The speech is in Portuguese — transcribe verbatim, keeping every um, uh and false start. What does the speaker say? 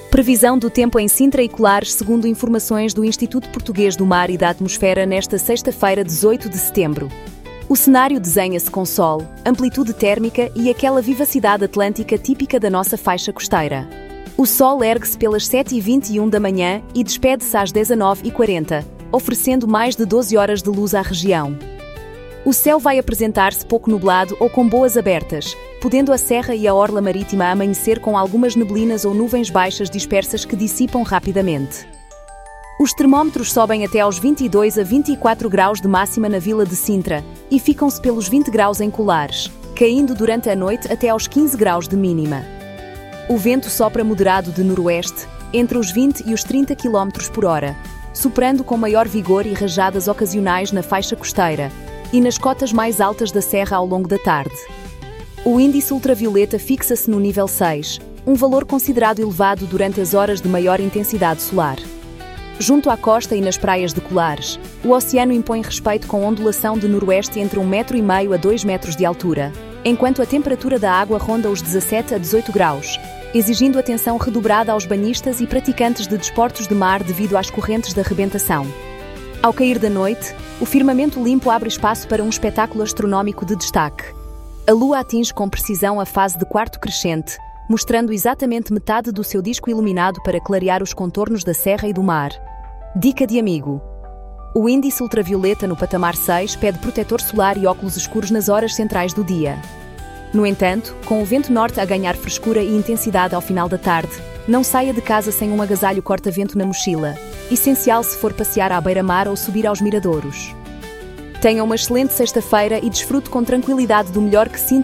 Previsão do tempo em Sintra e Colares segundo informações do Instituto Português do Mar e da Atmosfera nesta sexta-feira, dezoito de setembro. O cenário desenha-se com sol, amplitude térmica e aquela vivacidade atlântica típica da nossa faixa costeira. O sol ergue-se pelas sete e vinte e um da manhã e despede-se às dezenove e quarenta, oferecendo mais de doze horas de luz à região. O céu vai apresentar-se pouco nublado ou com boas abertas, podendo a serra e a orla marítima amanhecer com algumas neblinas ou nuvens baixas dispersas que dissipam rapidamente. Os termómetros sobem até aos vinte e dois a vinte e quatro graus de máxima na vila de Sintra e ficam-se pelos vinte graus em Colares, caindo durante a noite até aos quinze graus de mínima. O vento sopra moderado de noroeste, entre os vinte e os trinta quilómetros por hora, soprando com maior vigor e rajadas ocasionais na faixa costeira e nas cotas mais altas da serra ao longo da tarde. O índice ultravioleta fixa-se no nível seis, um valor considerado elevado durante as horas de maior intensidade solar. Junto à costa e nas praias de Colares, o oceano impõe respeito com ondulação de noroeste entre um metro e meio a dois metros de altura, enquanto a temperatura da água ronda os dezassete a dezoito graus, exigindo atenção redobrada aos banhistas e praticantes de desportos de mar devido às correntes de arrebentação. Ao cair da noite, o firmamento limpo abre espaço para um espetáculo astronómico de destaque. A Lua atinge com precisão a fase de quarto crescente, mostrando exatamente metade do seu disco iluminado para clarear os contornos da serra e do mar. Dica de amigo: o índice ultravioleta no patamar seis pede protetor solar e óculos escuros nas horas centrais do dia. No entanto, com o vento norte a ganhar frescura e intensidade ao final da tarde, não saia de casa sem um agasalho corta-vento na mochila, essencial se for passear à beira-mar ou subir aos miradouros. Tenha uma excelente sexta-feira e desfrute com tranquilidade do melhor que sinta